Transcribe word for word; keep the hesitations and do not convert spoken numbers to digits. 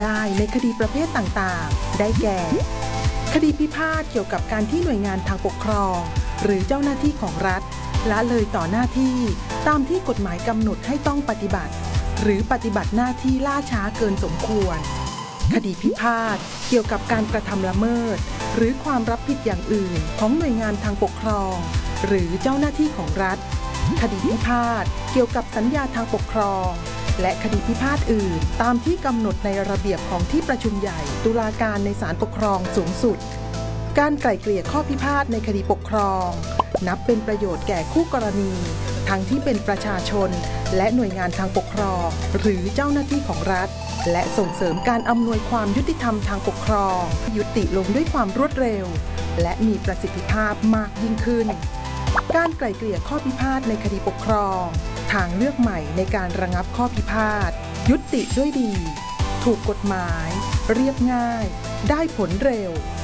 ได้ในคดีประเภทต่างๆได้แก่คดีพิพาทเกี่ยวกับการที่หน่วยงานทางปกครองหรือเจ้าหน้าที่ของรัฐละเลยต่อหน้าที่ตามที่กฎหมายกำหนดให้ต้องปฏิบัติหรือปฏิบัติหน้าที่ล่าช้าเกินสมควรคดีพิพาทเกี่ยวกับการกระทำละเมิดหรือความรับผิดอย่างอื่นของหน่วยงานทางปกครองหรือเจ้าหน้าที่ของรัฐคดีพิพาทเกี่ยวกับสัญญาทางปกครองและคดีพิพาทอื่นตามที่กำหนดในระเบียบของที่ประชุมใหญ่ตุลาการในศาลปกครองสูงสุดการไกล่เกลี่ยข้อพิพาทในคดีปกครองนับเป็นประโยชน์แก่คู่กรณีทั้งที่เป็นประชาชนและหน่วยงานทางปกครองหรือเจ้าหน้าที่ของรัฐและส่งเสริมการอำนวยความยุติธรรมทางปกครองยุติลงด้วยความรวดเร็วและมีประสิทธิภาพมากยิ่งขึ้นการไกล่เกลี่ยข้อพิพาทในคดีปกครองทางเลือกใหม่ในการระงับข้อพิพาทยุติด้วยดีถูกกฎหมายเรียบง่ายได้ผลเร็ว